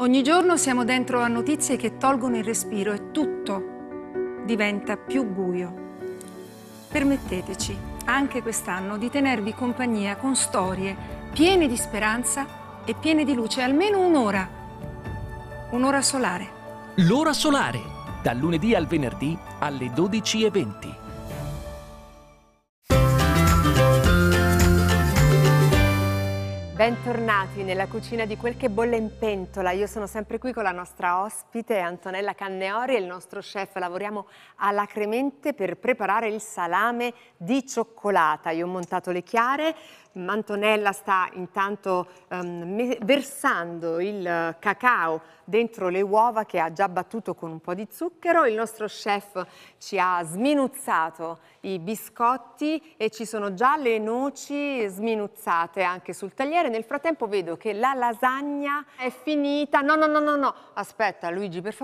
Ogni giorno siamo dentro a notizie che tolgono il respiro e tutto diventa più buio. Permetteteci, anche quest'anno, di tenervi compagnia con storie piene di speranza e piene di luce, almeno un'ora. Un'ora solare. L'ora solare, dal lunedì al venerdì alle 12:20. Bentornati nella cucina di Quel che bolle in pentola. Io sono sempre qui con la nostra ospite Antonella Canneori e il nostro chef. Lavoriamo alacremente per preparare il salame di cioccolata. Io ho montato le chiare, Antonella sta intanto versando il cacao dentro le uova che ha già battuto con un po' di zucchero. Il nostro chef ci ha sminuzzato i biscotti e ci sono già le noci sminuzzate anche sul tagliere. Nel frattempo vedo che la lasagna è finita. No, aspetta Luigi, per favore.